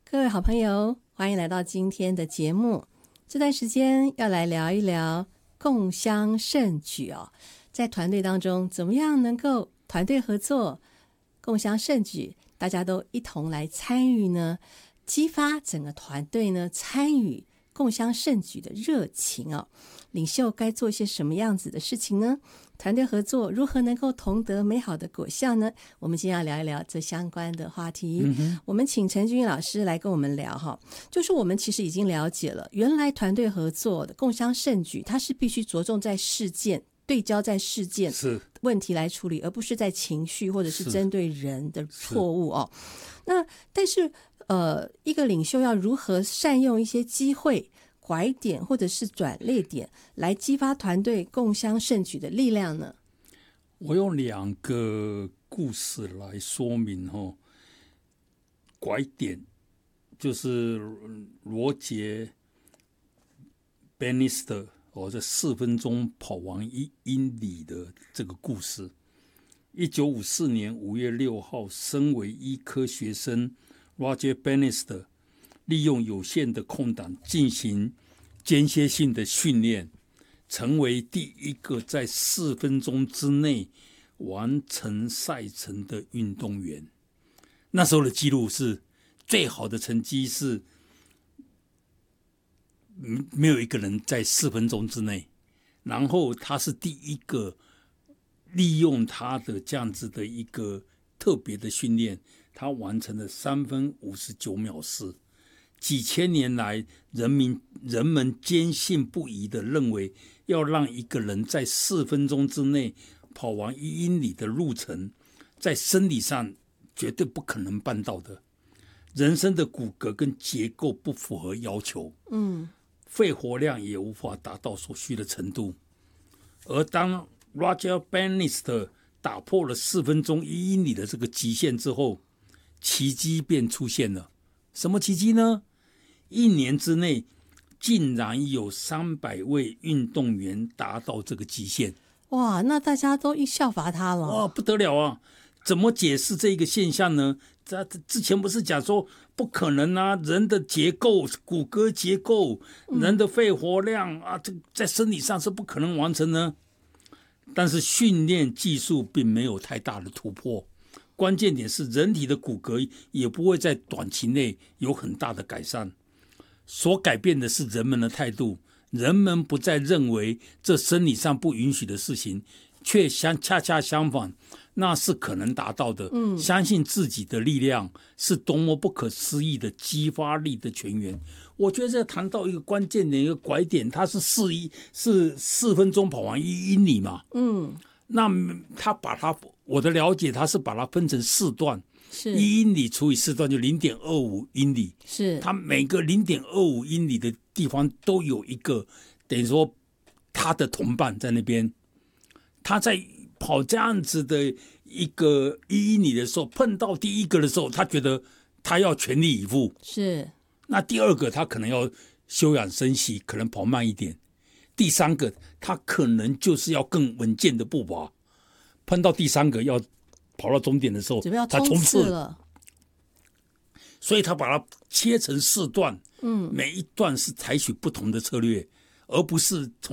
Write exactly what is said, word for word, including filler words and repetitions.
各位好朋友，欢迎来到今天的节目。这段时间要来聊一聊共襄盛举哦，在团队当中怎么样能够团队合作、共襄盛举，大家都一同来参与呢？激发整个团队呢参与共襄盛举的热情哦。领袖该做一些什么样子的事情呢？团队合作如何能够同得美好的果效呢？我们今天要聊一聊这相关的话题。嗯、我们请陈君老师来跟我们聊哈，就是我们其实已经了解了，原来团队合作的共襄盛举，它是必须着重在事件，对焦在事件问题来处理，而不是在情绪或者是针对人的错误哦。那但是呃，一个领袖要如何善用一些机会、拐点或者是转捩点来激发团队共襄盛举的力量呢？ 我用两个故事来说明哦。拐点就是罗杰 Bannister 哦，这四分钟跑完一英里的这个故事。一九五四年五月六号，身为医科学生 Roger Bannister 利用有限的空档进行间歇性的训练，成为第一个在四分钟之内完成赛程的运动员。那时候的记录是最好的成绩是没有一个人在四分钟之内，然后他是第一个利用他的这样子的一个特别的训练，他完成了三分五十九秒四。几千年来，人民人们坚信不疑地认为，要让一个人在四分钟之内跑完一英里的路程，在生理上绝对不可能办到的。人身的骨骼跟结构不符合要求，嗯，肺活量也无法达到所需的程度。而当 Roger Bannister 打破了四分钟一英里的这个极限之后，奇迹便出现了。什么奇迹呢？一年之内竟然有三百位运动员达到这个极限。 哇，那大家都一效法他了。 哇，不得了啊！怎么解释这个现象呢？之前不是讲说不可能啊，人的结构、骨骼结构、人的肺活量啊，这在生理上是不可能完成呢。但是训练技术并没有太大的突破，关键点是人体的骨骼也不会在短期内有很大的改善。所改变的是人们的态度，人们不再认为这生理上不允许的事情，却相恰恰相反，那是可能达到的。嗯，相信自己的力量是多么不可思议的激发力的泉源。我觉得这谈到一个关键的一个拐点，它是四一是四分钟跑完一英里嘛。嗯，那他把它，我的了解，他是把它分成四段。一英里除以四段就零点二五英里，是它每个零点二五英里的地方都有一个等于说他的同伴在那边。他在跑这样子的一个一英里的时候，碰到第一个的时候，他觉得他要全力以赴，是那第二个他可能要休养生息，可能跑慢一点，第三个他可能就是要更稳健的步伐，碰到第三个要跑到终点的时候，他冲刺了，所以他把它切成四段，嗯，每一段是采取不同的策略，而不是从